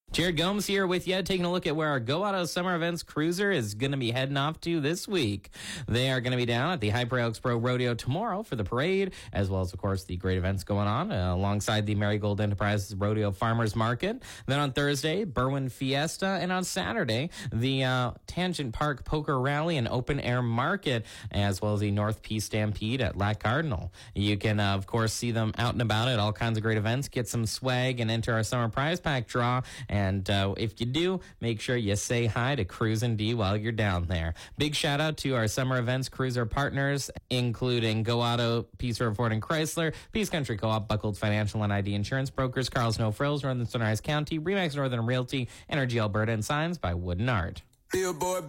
Jared Gomes here with you, taking a look at where our Go Auto Summer Events Cruiser is going to be heading off to this week. They are going to be down at the High Prairie Oaks Pro Rodeo tomorrow for the parade, as well as, of course, the great events going on alongside the Marigold Enterprises Rodeo Farmers Market. Then on Thursday, Berwyn Fiesta, and on Saturday, the Tangent Park Poker Rally and Open Air Market, as well as the North Peace Stampede at Lac Cardinal. You can, of course, see them out and about at all kinds of great events, get some swag, and enter our summer prize pack draw. And if you do, make sure you say hi to Cruisin' D while you're down there. Big shout out to our summer events cruiser partners, including Go Auto, Peace River Ford and Chrysler, Peace Country Co-op, Buckled Financial and ID Insurance Brokers, Carl's No Frills, Northern Sunrise County, Remax Northern Realty, Energy Alberta, and Signs by Wooden Art. Billboard